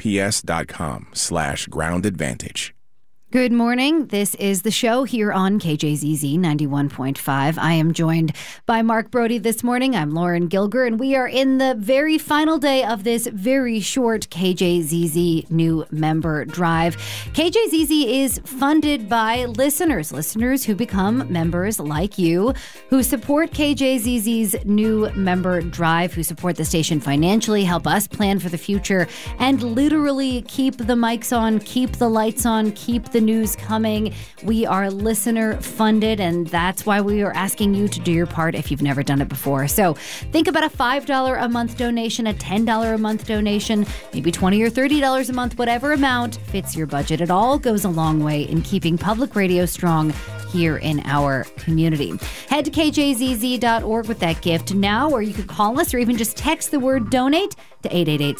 USPS.com/Ground Advantage. Good morning. This is the show here on KJZZ 91.5. I am joined by Mark Brody this morning. I'm Lauren Gilger, and we are in the very final day of this very short KJZZ new member drive. KJZZ is funded by listeners who become members like you, who support KJZZ's new member drive, who support the station financially, help us plan for the future, and literally keep the mics on, keep the lights on, keep the news coming. We are listener funded, and that's why we are asking you to do your part if you've never done it before. So think about a $5 a month donation, a $10 a month donation, maybe $20 or $30 a month, whatever amount fits your budget. It all goes a long way in keeping public radio strong here in our community. Head to kjzz.org with that gift now, or you could call us or even just text the word donate to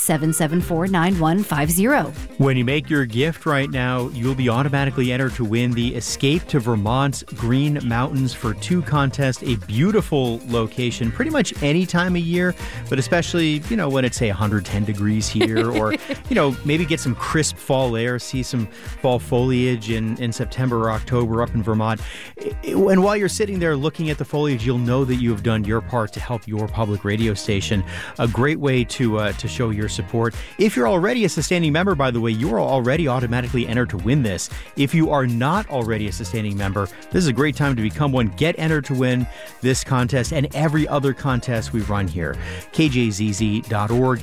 888-774-9150. When you make your gift right now, you'll be automatically entered to win the Escape to Vermont's Green Mountains for Two contest, a beautiful location pretty much any time of year, but especially, when it's, say, 110 degrees here, or, maybe get some crisp fall air, see some fall foliage in September or October up in Vermont. want. And while you're sitting there looking at the foliage, you'll know that you have done your part to help your public radio station. A great way to show your support. If you're already a sustaining member, by the way, you are already automatically entered to win this. If you are not already a sustaining member, this is a great time to become one. Get entered to win this contest and every other contest we run here. KJZZ.org,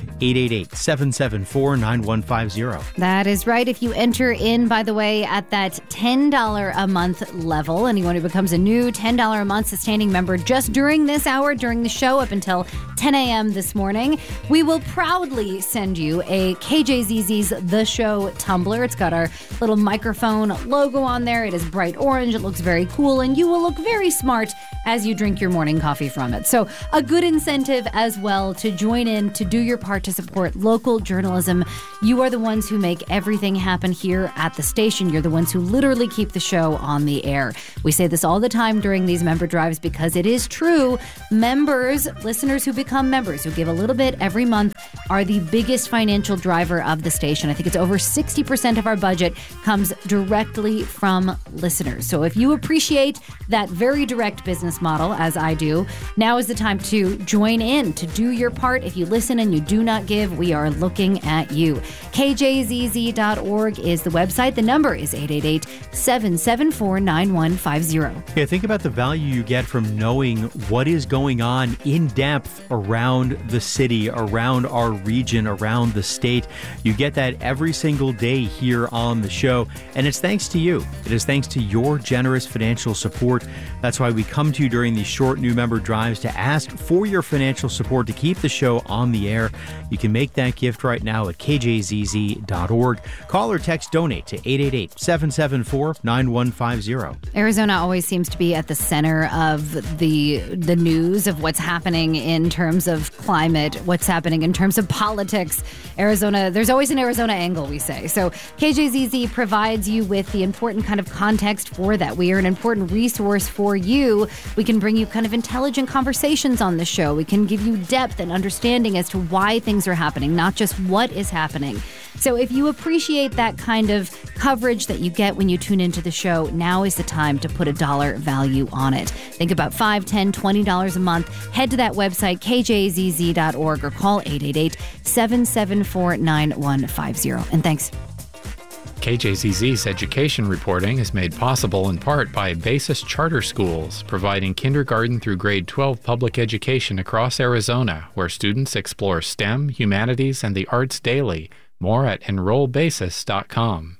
888-774-9150. That is right. If you enter in, by the way, at that $10 a month level, anyone who becomes a new $10 a month sustaining member just during this hour, during the show up until 10 a.m. this morning, we will proudly send you a KJZZ's The Show tumbler. It's got our little microphone logo on there. It is bright orange. It looks very cool, and you will look very smart as you drink your morning coffee from it. So a good incentive as well to join in, to do your part to support local journalism. You are the ones who make everything happen here at the station. You're the ones who literally keep the show on the air. We say this all the time during these member drives because it is true. Members, listeners who become members, who give a little bit every month, are the biggest financial driver of the station. I think it's over 60% of our budget comes directly from listeners. So if you appreciate that very direct business model, as I do, now is the time to join in, to do your part. If you listen and you do not give, we are looking at you. KJZZ.org is the website. The number is 888-774-9150. Yeah, think about the value you get from knowing what is going on in depth around the city, around our region, around the state. You get that every single day here on the show, and it's thanks to you. It is thanks to your generous financial support. That's why we come to you during these short new member drives to ask for your financial support to keep the show on the air. You can make that gift right now at kjzz.org. Call or text donate to 888-774-9150. Arizona always seems to be at the center of the news of what's happening in terms of climate, what's happening in terms of politics. Arizona, there's always an Arizona angle, we say. So KJZZ provides you with the important kind of context for that. We are an important resource for you. We can bring you kind of intelligent conversations on the show. We can give you depth and understanding as to why things are happening, not just what is happening. So if you appreciate that kind of coverage that you get when you tune into the show, now is the time to put a dollar value on it. Think about $5, $10, $20 a month. Head to that website, kjzz.org, or call 888-774-9150. And thanks. KJZZ's education reporting is made possible in part by Basis Charter Schools, providing kindergarten through grade 12 public education across Arizona, where students explore STEM, humanities, and the arts daily. More at enrollbasis.com.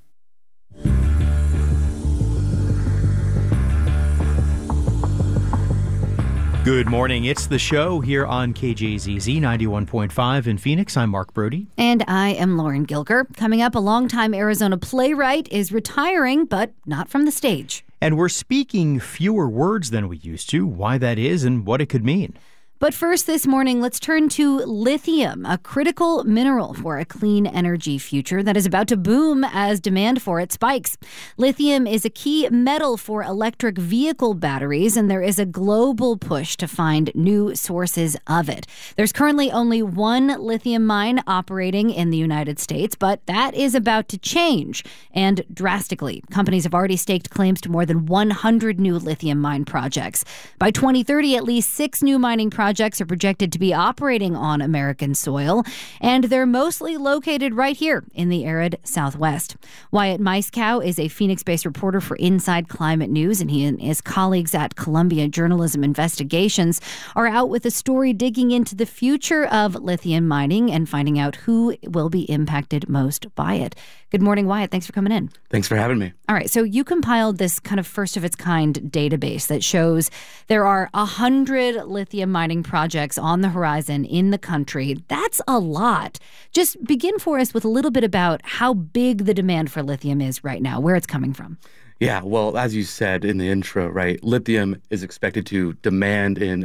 Good morning. It's The Show here on KJZZ 91.5 in Phoenix. I'm Mark Brody. And I am Lauren Gilger. Coming up, a longtime Arizona playwright is retiring, but not from the stage. And we're speaking fewer words than we used to, why that is and what it could mean. But first this morning, let's turn to lithium, a critical mineral for a clean energy future that is about to boom as demand for it spikes. Lithium is a key metal for electric vehicle batteries, and there is a global push to find new sources of it. There's currently only one lithium mine operating in the United States, but that is about to change, and drastically. Companies have already staked claims to more than 100 new lithium mine projects. By 2030, at least 6 new mining projects are projected to be operating on American soil, and they're mostly located right here in the arid Southwest. Wyatt Meiskow is a Phoenix-based reporter for Inside Climate News, and he and his colleagues at Columbia Journalism Investigations are out with a story digging into the future of lithium mining and finding out who will be impacted most by it. Good morning, Wyatt. Thanks for coming in. Thanks for having me. All right. So you compiled this kind of first of its kind database that shows there are 100 lithium mining projects on the horizon in the country. That's a lot. Just begin for us with a little bit about how big the demand for lithium is right now, where it's coming from. Yeah, well, as you said in the intro, right, lithium is expected to demand in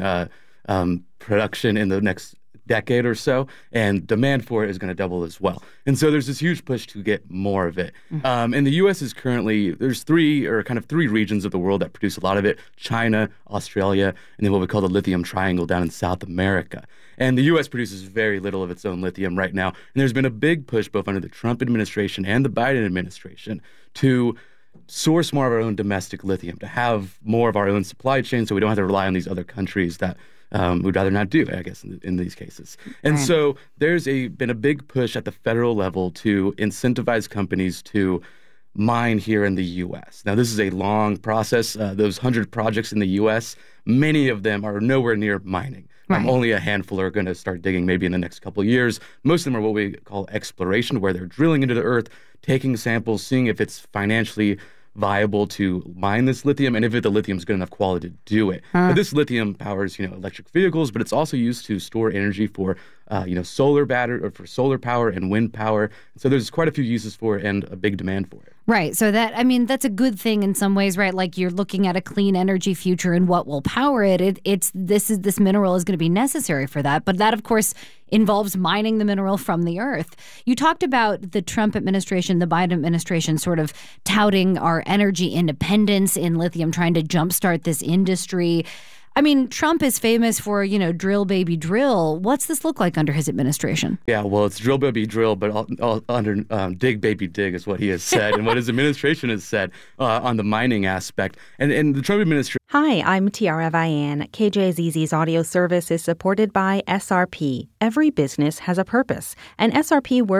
production in the next decade or so, and demand for it is going to double as well. And so there's this huge push to get more of it. And the U.S. is currently, there's three regions of the world that produce a lot of it: China, Australia, and then what we call the lithium triangle down in South America. And the U.S. produces very little of its own lithium right now. And there's been a big push both under the Trump administration and the Biden administration to source more of our own domestic lithium, to have more of our own supply chain so we don't have to rely on these other countries that we'd rather not do, I guess, in these cases. And so there's been a big push at the federal level to incentivize companies to mine here in the U.S. Now, this is a long process. Those 100 projects in the U.S., many of them are nowhere near mining. Only a handful are going to start digging maybe in the next couple of years. Most of them are what we call exploration, where they're drilling into the earth, taking samples, seeing if it's financially viable to mine this lithium and if the lithium is good enough quality to do it. But this lithium powers, electric vehicles, but it's also used to store energy for, solar battery or for solar power and wind power. So there's quite a few uses for it and a big demand for it. Right. So that's a good thing in some ways, right? Like you're looking at a clean energy future and what will power it. This mineral is going to be necessary for that. But that, of course, involves mining the mineral from the earth. You talked about the Trump administration, the Biden administration sort of touting our energy independence in lithium, trying to jumpstart this industry. I mean, Trump is famous for, drill, baby, drill. What's this look like under his administration? Yeah, well, it's drill, baby, drill, but all under dig, baby, dig is what he has said and what his administration has said on the mining aspect. And the Trump administration. Hi, I'm Tiara Vian. KJZZ's audio service is supported by SRP. Every business has a purpose, and SRP works